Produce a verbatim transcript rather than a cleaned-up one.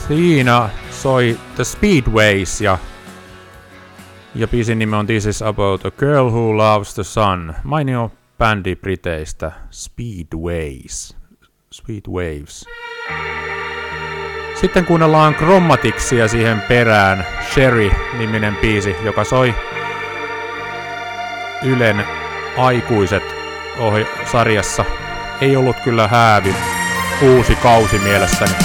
Siinä soi The Speedways ja, ja biisin nimi on This is about a girl who loves the sun. Mainio bändi Briteistä, Speedways. Speedwaves. Sitten kuunnellaan Chromaticsia siihen perään, Sherry-niminen biisi, joka soi Ylen aikuiset ohi- sarjassa. Ei ollut kyllä häävi uusi kausi mielessäni.